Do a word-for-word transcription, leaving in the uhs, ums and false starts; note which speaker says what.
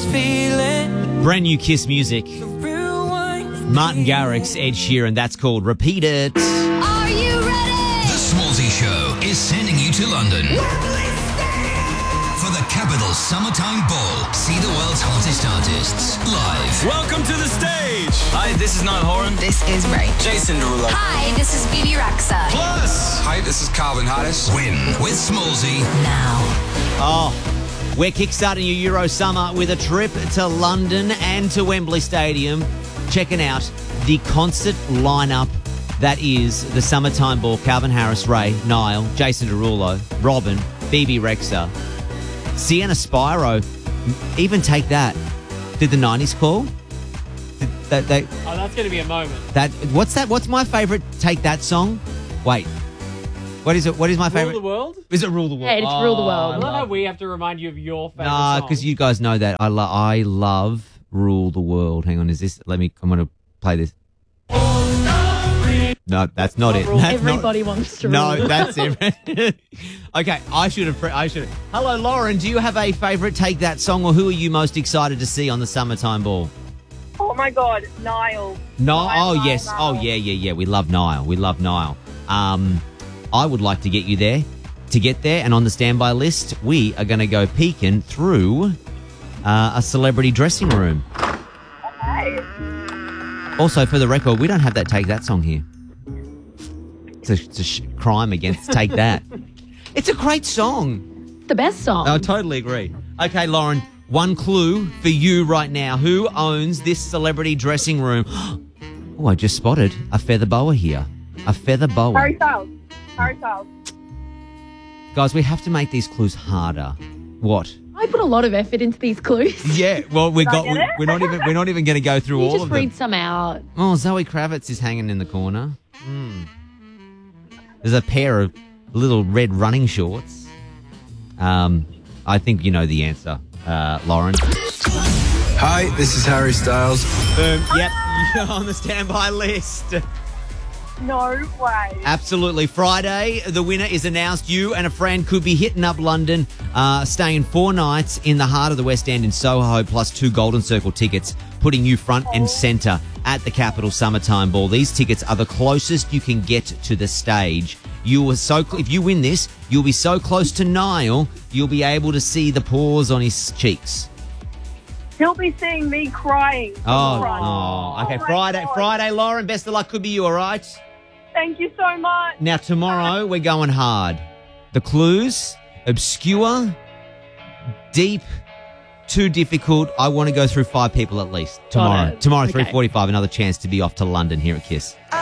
Speaker 1: feeling.
Speaker 2: Brand new Kiss music. Martin Garrix, Ed Sheeran. That's called Repeat It.
Speaker 3: Are you ready?
Speaker 4: The Smallsy Show is sending you to London for the Capital Summertime Ball. See the world's hottest artists live.
Speaker 1: Welcome to the stage. Hi, this is Niall Horan.
Speaker 3: This is Ray.
Speaker 1: Jason Derulo.
Speaker 3: Hi, this is Bibi Rexa.
Speaker 1: Plus,
Speaker 5: Hi, this is Calvin Harris.
Speaker 4: Win with Smallsy.
Speaker 3: Now.
Speaker 2: Oh, we're kickstarting your Euro summer with a trip to London and to Wembley Stadium. Checking out the concert lineup that is the Summertime Ball. Calvin Harris, Ray, Niall, Jason Derulo, Robin, Bibi Rexa, Sienna Spyro. Even Take That. Did the nineties call? Did that, they,
Speaker 6: Oh, that's going to be a moment.
Speaker 2: that what's that? What's my favourite Take That song? Wait, what is it? What is my
Speaker 6: Rule
Speaker 2: favourite?
Speaker 6: the world?
Speaker 2: Is it Rule the World?
Speaker 7: Yeah, it's Rule the
Speaker 2: Oh,
Speaker 7: World.
Speaker 6: I love how we have to remind you of your favorite
Speaker 2: Nah,
Speaker 6: song.
Speaker 2: because you guys know that I love. I love Rule the World. Hang on, is this? Let me. I'm going to play this. No, that's not it. That's not-
Speaker 7: Everybody wants to
Speaker 2: No,
Speaker 7: rule.
Speaker 2: that's it. Okay, I should have. I should. have. Hello, Lauren. Do you have a favourite Take That song, or who are you most excited to see on the Summertime Ball?
Speaker 8: Oh my God, Niall.
Speaker 2: No.
Speaker 8: Niall,
Speaker 2: Oh
Speaker 8: Niall,
Speaker 2: yes.
Speaker 8: Niall.
Speaker 2: Oh yeah, yeah, yeah. We love Niall. We love Niall. Um, I would like to get you there. To get there, and on the standby list, we are going to go peeking through uh, a celebrity dressing room.
Speaker 8: Okay.
Speaker 2: Also, for the record, we don't have that Take That song here. It's a, it's a sh- crime against Take That. It's a great song.
Speaker 7: The best song.
Speaker 2: I totally agree. Okay, Lauren, one clue for you right now. Who owns this celebrity dressing room? Oh, I just spotted a feather boa here. A feather boa.
Speaker 8: Harry Styles. Harry Styles.
Speaker 2: Guys, we have to make these clues harder. What?
Speaker 7: I put a lot of effort into these clues.
Speaker 2: Yeah, well, we
Speaker 8: I
Speaker 2: got.
Speaker 8: get
Speaker 2: We,
Speaker 8: it?
Speaker 2: we're not even. We're not even going to go through
Speaker 7: You
Speaker 2: all
Speaker 7: just
Speaker 2: of them.
Speaker 7: read some out.
Speaker 2: Oh, Zoe Kravitz is hanging in the corner. Hmm. There's a pair of little red running shorts. Um, I think you know the answer, uh, Lauren.
Speaker 5: Hi, this is Harry Styles.
Speaker 2: Boom. Yep, you're on the standby list.
Speaker 8: No way.
Speaker 2: Absolutely. Friday, the winner is announced. You and a friend could be hitting up London, uh, staying four nights in the heart of the West End in Soho, plus two Golden Circle tickets, putting you front and centre at the Capital Summertime Ball. These tickets are the closest you can get to the stage. You are so cl- if you win this, you'll be so close to Niall, you'll be able to see the pores on his cheeks.
Speaker 8: He'll be seeing me crying. from
Speaker 2: Oh,
Speaker 8: the front.
Speaker 2: oh. Okay,
Speaker 8: Oh my
Speaker 2: Friday,
Speaker 8: God.
Speaker 2: Friday, Lauren. Best of luck. Could be you, all right?
Speaker 8: Thank you so much.
Speaker 2: Now, tomorrow, we're going hard. The clues, obscure, deep, too difficult. I want to go through five people at least tomorrow.
Speaker 7: it.
Speaker 2: Tomorrow,
Speaker 7: Okay.
Speaker 2: three forty-five, another chance to be off to London here at Kiss.